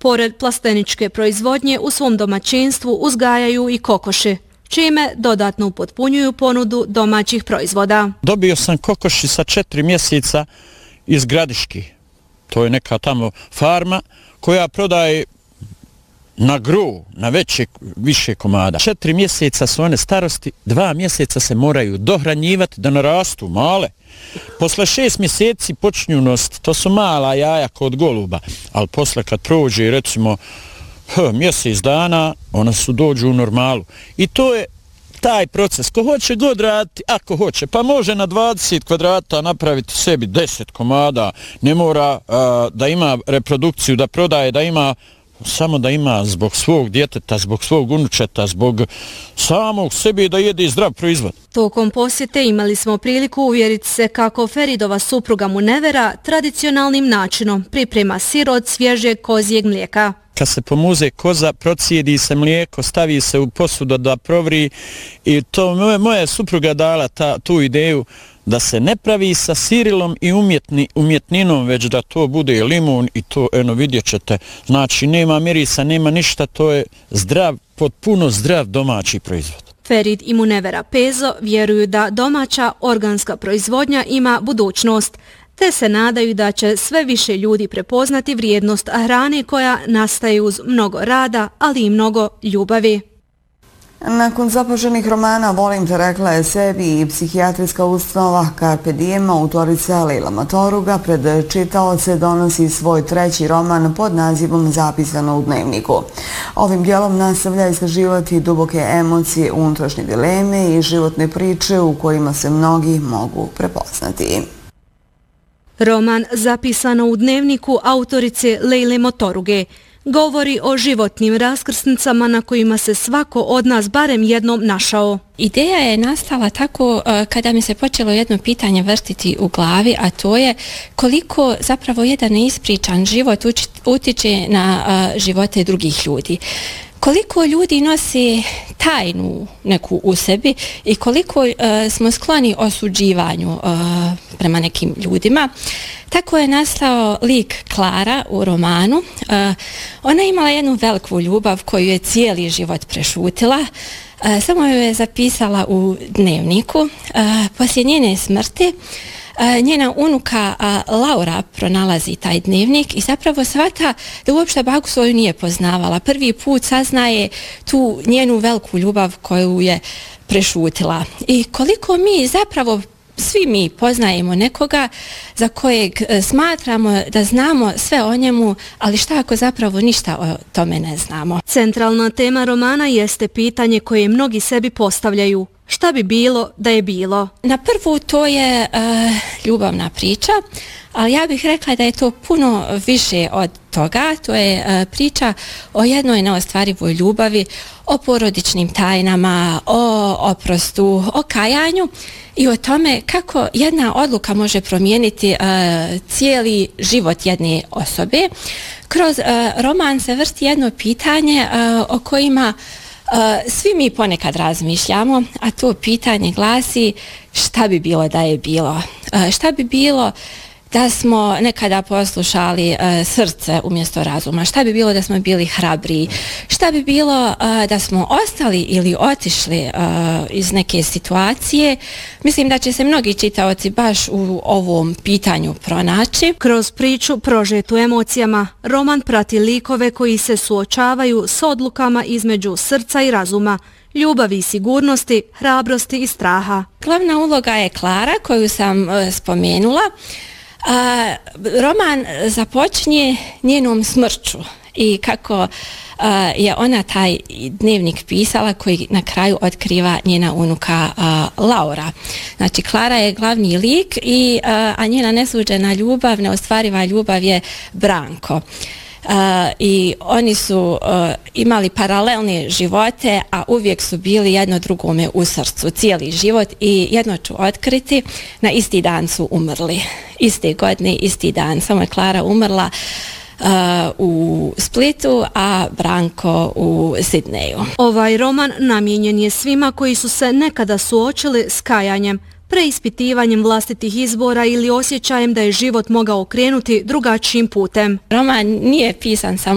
Pored plasteničke proizvodnje u svom domaćinstvu uzgajaju i kokoši, čime dodatno upotpunjuju ponudu domaćih proizvoda. Dobio sam kokoši sa 4 mjeseca iz Gradiški. To je neka tamo farma koja prodaje na gru, na više komada. 4 mjeseca su one starosti, 2 mjeseca se moraju dohranjivati da narastu male. Posle 6 mjeseci počinju nositi, to su mala jaja kod goluba, ali posle kad prođe recimo mjesec dana, ona su dođu u normalu. I to je taj proces. Ko hoće god raditi, ako hoće, pa može na 20 kvadrata napraviti sebi 10 komada, ne mora da ima reprodukciju, da prodaje, da ima, samo da ima zbog svog djeteta, zbog svog unučeta, zbog samog sebi da jede zdrav proizvod. Tokom posjete imali smo priliku uvjeriti se kako Feridova supruga Munevera tradicionalnim načinom priprema sir od svježeg kozijeg mlijeka. Kad se pomuze koza, procijedi se mlijeko, stavi se u posudu da provri i to moja supruga dala tu ideju da se ne pravi sa sirilom i umjetninom, već da to bude limun i to, vidjet ćete, znači nema mirisa, nema ništa, to je zdrav, potpuno zdrav domaći proizvod. Ferid i Munevera Pezo vjeruju da domaća organska proizvodnja ima budućnost, te se nadaju da će sve više ljudi prepoznati vrijednost hrane koja nastaje uz mnogo rada, ali i mnogo ljubavi. Nakon zapaženih romana Volim te, rekla je sebi i psihijatrijska ustanova Carpe Diem, autorica Leila Motoruga pred čitaoce donosi svoj 3. roman pod nazivom Zapisano u dnevniku. Ovim dijelom nastavlja istraživati duboke emocije, unutrašnje dileme i životne priče u kojima se mnogi mogu prepoznati. Roman Zapisano u dnevniku autorice Leile Motoruge govori o životnim raskrsnicama na kojima se svako od nas barem jednom našao. Ideja je nastala tako kada mi se počelo jedno pitanje vrtiti u glavi, a to je koliko zapravo jedan neispričan život utiče na živote drugih ljudi. Koliko ljudi nosi tajnu neku u sebi i koliko smo skloni osuđivanju prema nekim ljudima. Tako je nastao lik Klara u romanu. Ona je imala jednu veliku ljubav koju je cijeli život prešutila. Samo ju je zapisala u dnevniku. Poslije njene smrti njena unuka Laura pronalazi taj dnevnik i zapravo shvata da uopšte baku svoju nije poznavala. Prvi put saznaje tu njenu veliku ljubav koju je prešutila. I koliko mi zapravo svi mi poznajemo nekoga za kojeg smatramo da znamo sve o njemu, ali šta ako zapravo ništa o tome ne znamo? Centralna tema romana jeste pitanje koje mnogi sebi postavljaju. Šta bi bilo da je bilo? Na prvu to je ljubavna priča, ali ja bih rekla da je to puno više od toga. To je priča o jednoj neostvarivoj ljubavi, o porodičnim tajnama, o oprostu, o kajanju i o tome kako jedna odluka može promijeniti cijeli život jedne osobe. Kroz roman se vrti jedno pitanje o kojima svi mi ponekad razmišljamo, a to pitanje glasi šta bi bilo da je bilo? Šta bi bilo da smo nekada poslušali srce umjesto razuma? Šta bi bilo da smo bili hrabri? Šta bi bilo da smo ostali ili otišli iz neke situacije? Mislim da će se mnogi čitaoci baš u ovom pitanju pronaći. Kroz priču prožetu emocijama, roman prati likove koji se suočavaju s odlukama između srca i razuma, ljubavi i sigurnosti, hrabrosti i straha. Glavna uloga je Klara koju sam spomenula. Roman započinje njenom smrću i kako je ona taj dnevnik pisala koji na kraju otkriva njena unuka Laura. Znači Klara je glavni lik a njena nesuđena ljubav, neostvariva ljubav je Branko. I oni su imali paralelne živote, a uvijek su bili jedno drugome u srcu, cijeli život, i jedno ću otkriti, na isti dan su umrli. Iste godine, isti dan, samo je Klara umrla u Splitu, a Branko u Sidneju. Ovaj roman namijenjen je svima koji su se nekada suočili s kajanjem, preispitivanjem vlastitih izbora ili osjećajem da je život mogao krenuti drugačijim putem. Roman nije pisan samo